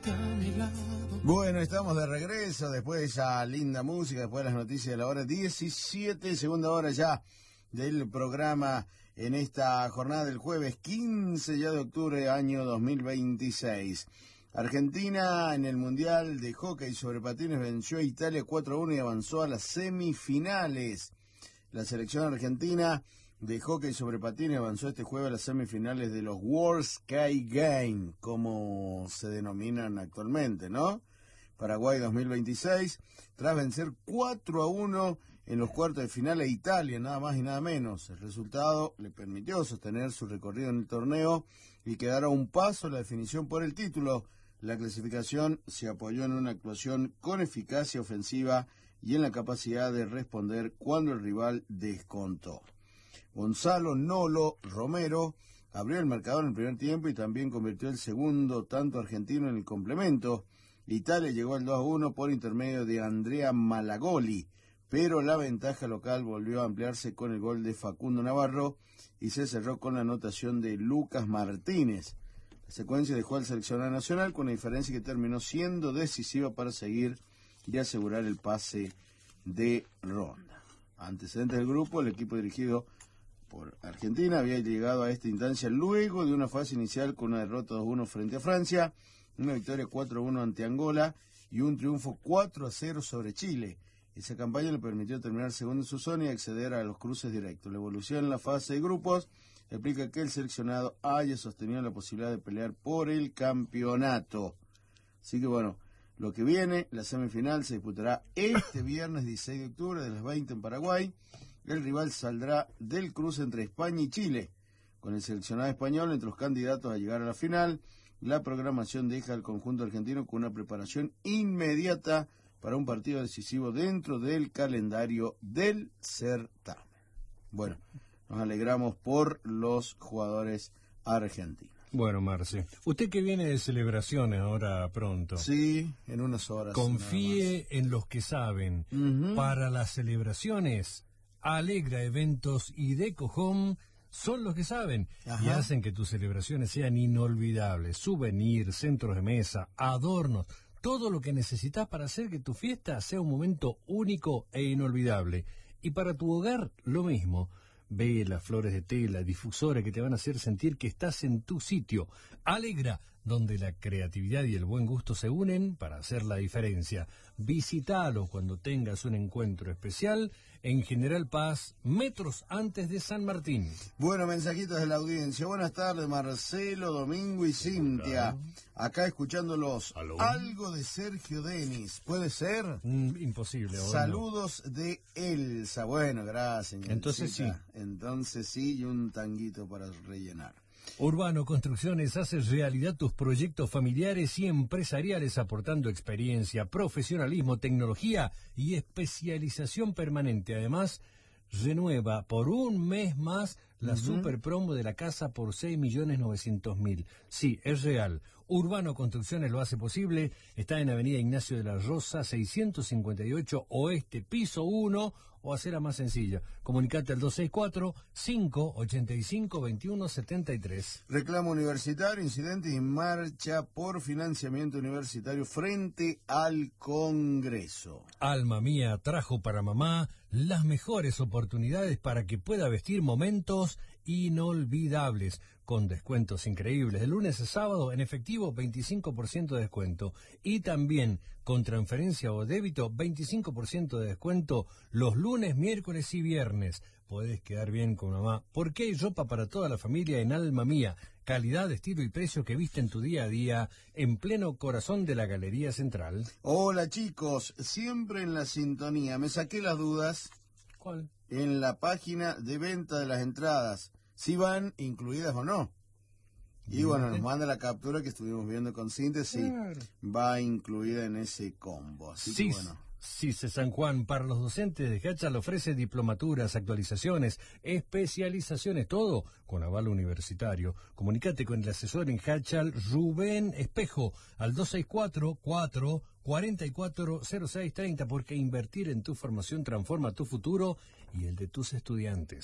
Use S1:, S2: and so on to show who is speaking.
S1: Bueno, estamos de regreso después de esa linda música, después de las noticias de la hora 17, segunda hora ya del programa en esta jornada del jueves 15 ya de octubre año 2026. Argentina en el Mundial de Hockey sobre Patines venció a Italia 4-1 y avanzó a las semifinales. La selección argentina de hockey sobre patines avanzó este jueves a las semifinales de los World Sky Games, como se denominan actualmente, ¿no? Paraguay 2026, tras vencer 4-1 en los cuartos de final a Italia, nada más y nada menos. El resultado le permitió sostener su recorrido en el torneo y quedar a un paso la definición por el título. La clasificación se apoyó en una actuación con eficacia ofensiva y en la capacidad de responder cuando el rival descontó. Gonzalo Nolo Romero abrió el marcador en el primer tiempo y también convirtió el segundo tanto argentino en el complemento. Italia llegó al 2-1 por intermedio de Andrea Malagoli, pero la ventaja local volvió a ampliarse con el gol de Facundo Navarro y se cerró con la anotación de Lucas Martínez. La secuencia dejó al seleccionado nacional con una diferencia que terminó siendo decisiva para seguir y asegurar el pase de ronda. Antecedentes del grupo, el equipo dirigido por Argentina había llegado a esta instancia luego de una fase inicial con una derrota 2-1 frente a Francia, una victoria 4-1 ante Angola y un triunfo 4-0 sobre Chile. Esa campaña le permitió terminar segundo en su zona y acceder a los cruces directos. La evolución en la fase de grupos explica que el seleccionado haya sostenido la posibilidad de pelear por el campeonato. Así que bueno, lo que viene, la semifinal se disputará este viernes 16 de octubre de las 20 en Paraguay. El rival saldrá del cruce entre España y Chile, con el seleccionado español entre los candidatos a llegar a la final. La programación deja al conjunto argentino con una preparación inmediata para un partido decisivo dentro del calendario del certamen. Bueno, nos alegramos por los jugadores argentinos.
S2: Bueno, Marce, usted que viene de celebraciones ahora pronto.
S1: Sí, en unas horas.
S2: Confíe en los que saben. Para las celebraciones, Alegra Eventos y Deco Home son los que saben. Ajá. Y hacen que tus celebraciones sean inolvidables. Souvenirs, centros de mesa, adornos, todo lo que necesitas para hacer que tu fiesta sea un momento único e inolvidable. Y para tu hogar, lo mismo. Velas, flores de tela, difusores que te van a hacer sentir que estás en tu sitio. Alegra, donde la creatividad y el buen gusto se unen para hacer la diferencia. Visítalo cuando tengas un encuentro especial en General Paz, metros antes de San Martín.
S1: Bueno, mensajitos de la audiencia. Buenas tardes, Marcelo, Domingo y Cintia. Hola. Acá escuchándolos.
S2: ¿Aló?
S1: Algo de Sergio Denis. ¿Puede ser?
S2: Imposible.
S1: Saludos de Elsa. Bueno, gracias.
S2: Entonces sí.
S1: Entonces sí, y un tanguito para rellenar.
S2: Urbano Construcciones hace realidad tus proyectos familiares y empresariales aportando experiencia, profesionalismo, tecnología y especialización permanente. Además, renueva por un mes más la super promo de la casa por 6.900.000. Sí, es real. Urbano Construcciones lo hace posible. Está en Avenida Ignacio de la Rosa, 658 Oeste, piso 1, o hacerla más sencilla. Comunicate al 264-585-2173.
S1: Reclamo universitario, incidentes y marcha por financiamiento universitario frente al Congreso.
S2: Alma Mía trajo para mamá las mejores oportunidades para que pueda vestir momentos inolvidables, con descuentos increíbles. De lunes a sábado, en efectivo, 25% de descuento. Y también, con transferencia o débito, 25% de descuento los lunes, miércoles y viernes. Podés quedar bien con mamá, porque hay ropa para toda la familia en Alma Mía. Calidad, estilo y precio que viste en tu día a día, en pleno corazón de la Galería Central.
S1: Hola chicos, siempre en la sintonía. Me saqué las dudas.
S2: ¿Cuál?
S1: En la página de venta de las entradas, si van incluidas o no. Y bueno, nos manda la captura que estuvimos viendo con síntesis, claro. Va incluida en ese combo. Así
S2: sí,
S1: que bueno.
S2: CICE San Juan, para los docentes de Hachal ofrece diplomaturas, actualizaciones, especializaciones, todo con aval universitario. Comunícate con el asesor en Hachal, Rubén Espejo, al 264-444-0630, porque invertir en tu formación transforma tu futuro y el de tus estudiantes.